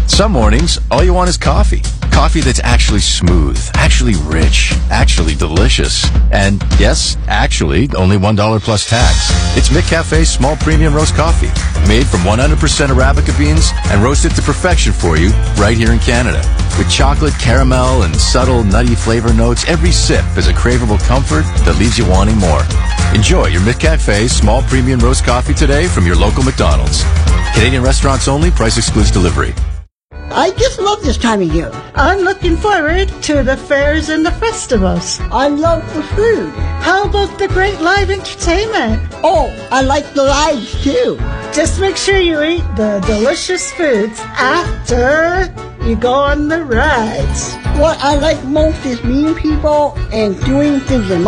Some mornings, all you want is coffee. Coffee that's actually smooth, actually rich, actually delicious. And yes, actually, only $1 plus tax. It's McCafe's small premium roast coffee, made from 100% Arabica beans and roasted to perfection for you right here in Canada. With chocolate, caramel, and subtle nutty flavor notes, every sip is a craveable comfort that leaves you wanting more. Enjoy your McCafe small premium roast coffee today from your local McDonald's. Canadian restaurants only, price excludes delivery. I just love this time of year. I'm looking forward to the fairs and the festivals. I love the food. How about the great live entertainment? Oh, I like the lives too. Just make sure you eat the delicious foods after you go on the rides. What I like most is meeting people and doing things